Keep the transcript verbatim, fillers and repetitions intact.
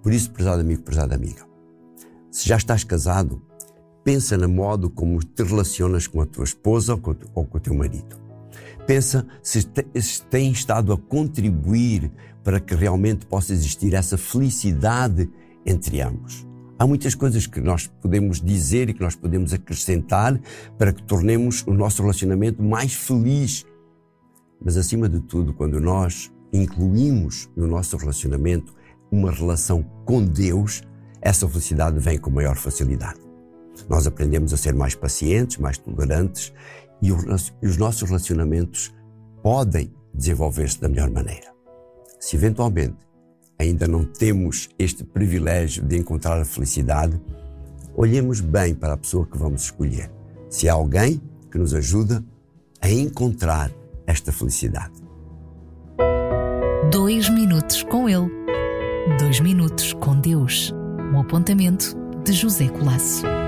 Por isso, prezado amigo, prezada amiga, se já estás casado, pensa no modo como te relacionas com a tua esposa ou com, ou com o teu marido. Pensa se, te, se tem estado a contribuir para que realmente possa existir essa felicidade entre ambos. Há muitas coisas que nós podemos dizer e que nós podemos acrescentar para que tornemos o nosso relacionamento mais feliz. Mas, acima de tudo, quando nós incluímos no nosso relacionamento uma relação com Deus, essa felicidade vem com maior facilidade. Nós aprendemos a ser mais pacientes, mais tolerantes e os nossos relacionamentos podem desenvolver-se da melhor maneira. Se eventualmente ainda não temos este privilégio de encontrar a felicidade, olhemos bem para a pessoa que vamos escolher. Se há alguém que nos ajuda a encontrar esta felicidade. Dois minutos com ele. Dois minutos com Deus. Um apontamento de José Colasso.